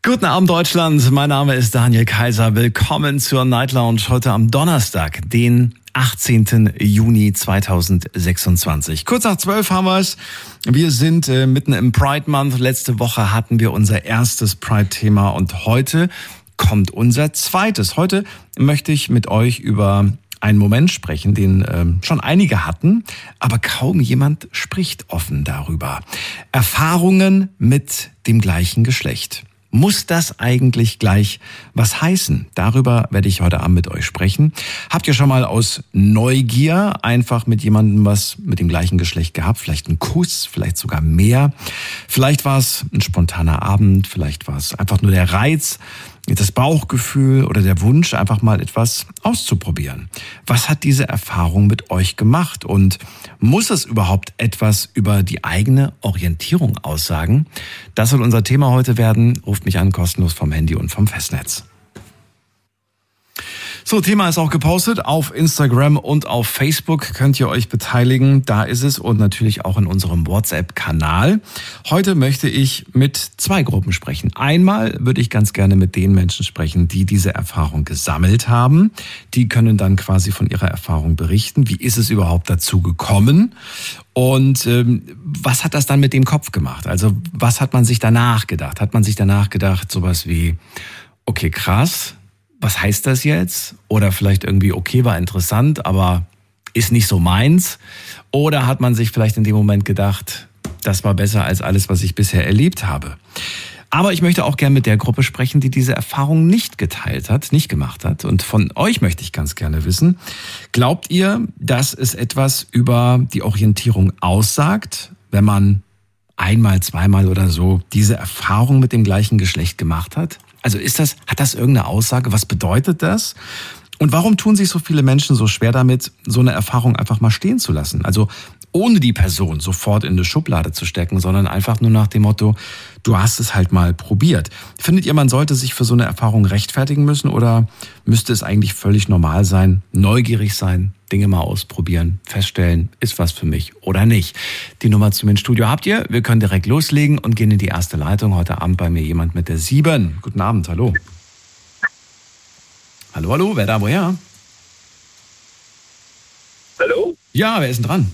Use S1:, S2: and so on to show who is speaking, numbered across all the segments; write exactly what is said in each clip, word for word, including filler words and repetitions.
S1: Guten Abend Deutschland, mein Name ist Daniel Kaiser. Willkommen zur Night Lounge heute am Donnerstag, den achtzehnten Juni zweitausendsechsundzwanzig. Kurz nach zwölf haben wir es. Wir sind äh, mitten im Pride Month. Letzte Woche hatten wir unser erstes Pride-Thema und heute kommt unser zweites. Heute möchte ich mit euch über einen Moment sprechen, den äh, schon einige hatten, aber kaum jemand spricht offen darüber. Erfahrungen mit dem gleichen Geschlecht. Muss das eigentlich gleich was heißen? Darüber werde ich heute Abend mit euch sprechen. Habt ihr schon mal aus Neugier einfach mit jemandem was mit dem gleichen Geschlecht gehabt? Vielleicht einen Kuss, vielleicht sogar mehr. Vielleicht war es ein spontaner Abend, vielleicht war es einfach nur der Reiz, das Bauchgefühl oder der Wunsch, einfach mal etwas auszuprobieren. Was hat diese Erfahrung mit euch gemacht? Und muss es überhaupt etwas über die eigene Orientierung aussagen? Das soll unser Thema heute werden. Ruft mich an, kostenlos vom Handy und vom Festnetz. So, Thema ist auch gepostet auf Instagram und auf Facebook. Könnt ihr euch beteiligen, da ist es, und natürlich auch in unserem WhatsApp-Kanal. Heute möchte ich mit zwei Gruppen sprechen. Einmal würde ich ganz gerne mit den Menschen sprechen, die diese Erfahrung gesammelt haben. Die können dann quasi von ihrer Erfahrung berichten. Wie ist es überhaupt dazu gekommen? Und ähm, was hat das dann mit dem Kopf gemacht? Also was hat man sich danach gedacht? Hat man sich danach gedacht, sowas wie, okay, krass, was heißt das jetzt? Oder vielleicht irgendwie, okay, war interessant, aber ist nicht so meins. Oder hat man sich vielleicht in dem Moment gedacht, das war besser als alles, was ich bisher erlebt habe. Aber ich möchte auch gerne mit der Gruppe sprechen, die diese Erfahrung nicht geteilt hat, nicht gemacht hat. Und von euch möchte ich ganz gerne wissen, glaubt ihr, dass es etwas über die Orientierung aussagt, wenn man einmal, zweimal oder so diese Erfahrung mit dem gleichen Geschlecht gemacht hat? Also ist das, hat das irgendeine Aussage? Was bedeutet das? Und warum tun sich so viele Menschen so schwer damit, so eine Erfahrung einfach mal stehen zu lassen? Also ohne die Person sofort in eine Schublade zu stecken, sondern einfach nur nach dem Motto, du hast es halt mal probiert. Findet ihr, man sollte sich für so eine Erfahrung rechtfertigen müssen oder müsste es eigentlich völlig normal sein, neugierig sein, Dinge mal ausprobieren, feststellen, ist was für mich oder nicht? Die Nummer zu mir ins Studio habt ihr. Wir können direkt loslegen und gehen in die erste Leitung. Heute Abend bei mir jemand mit der sieben. Guten Abend, hallo. Hallo, hallo, wer da, woher?
S2: Hallo?
S1: Ja, wer ist denn dran?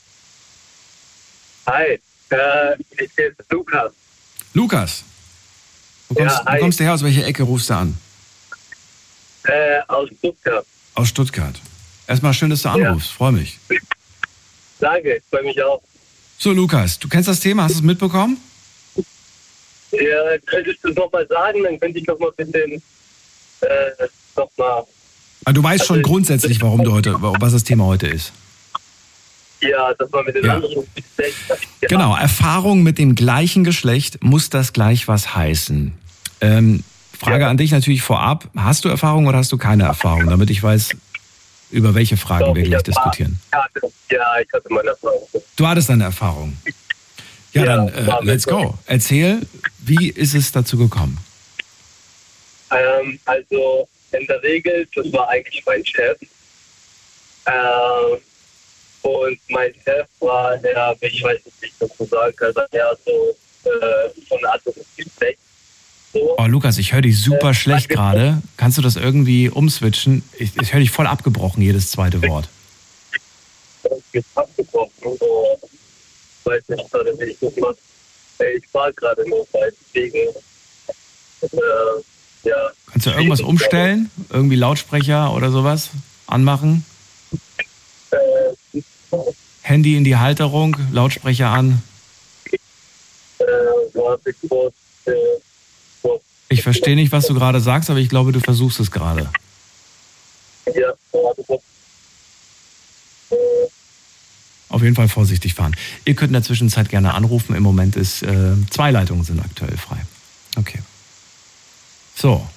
S2: Hi, äh, ich bin Lukas.
S1: Lukas, wo kommst,
S2: Ja, hi.
S1: wo kommst du her? Aus welcher Ecke rufst du an?
S2: Äh, aus Stuttgart.
S1: Aus Stuttgart. Erstmal schön, dass du anrufst, freue mich.
S2: Danke, ich freue mich auch.
S1: So Lukas, du kennst das Thema, hast du es mitbekommen?
S2: Ja, könntest du es nochmal sagen, dann könnte ich nochmal ein bisschen, äh, nochmal...
S1: Aber du weißt schon
S2: Also,
S1: grundsätzlich, warum du heute, was das Thema heute ist.
S2: Ja, dass man mit den
S1: Ja.
S2: anderen... Ja.
S1: Genau, Erfahrung mit dem gleichen Geschlecht, muss das gleich was heißen? Ähm, Frage
S2: Ja.
S1: an dich natürlich vorab, hast du Erfahrung oder hast du keine Erfahrung, damit ich weiß, über welche Fragen
S2: Doch,
S1: wir
S2: ich
S1: gleich
S2: hab-
S1: diskutieren.
S2: Ja, ja, ich hatte meine Erfahrung.
S1: Du hattest eine Erfahrung. Ja,
S2: Ja,
S1: dann äh,
S2: war
S1: let's
S2: mit-
S1: go. Erzähl, wie ist es dazu gekommen?
S2: Ähm, also, in der Regel, das war eigentlich mein Chef. Ähm, und mein Chef war eher, ich weiß nicht, wie ich das so sagen kann, eher so äh, von einer anderen Geschlecht. So.
S1: Oh, Lukas, ich höre dich super
S2: Äh,
S1: schlecht
S2: danke.
S1: gerade. Kannst du das irgendwie umswitchen? Ich, ich höre dich voll abgebrochen, jedes zweite Wort.
S2: Ist abgebrochen. So. Ich weiß nicht gerade, wie ich das mache. Äh, Ich war gerade nur, deswegen. Äh, ja.
S1: Kannst du irgendwas umstellen? Irgendwie Lautsprecher oder sowas anmachen?
S2: Äh,
S1: Handy in die Halterung, Lautsprecher an.
S2: äh, warte kurz. Äh, so.
S1: Ich verstehe nicht, was du gerade sagst, aber ich glaube, du versuchst es gerade.
S2: Ja, warte kurz. Äh,
S1: Auf jeden Fall vorsichtig fahren. Ihr könnt in der Zwischenzeit gerne anrufen. Im Moment ist äh, zwei Leitungen sind aktuell frei. Okay. So,